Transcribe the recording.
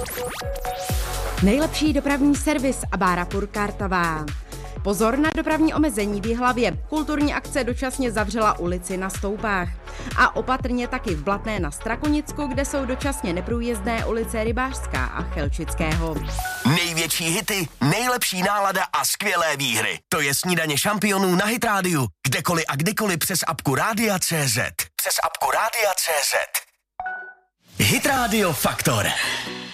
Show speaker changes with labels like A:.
A: Nejlepší dopravní servis Abára Purkartavá. Pozor na dopravní omezení v Jihlavě. Kulturní akce dočasně zavřela ulici na Stoupách. A opatrně taky v Blatné na Strakonicku, kde jsou dočasně neprůjezdné ulice Rybářská a Chelčického.
B: Největší hity, nejlepší nálada a skvělé výhry. To je Snídaně šampionů na Hit Radio. Kdekoliv a kdykoliv přes apku Rádia.cz. Hit Radio Faktor.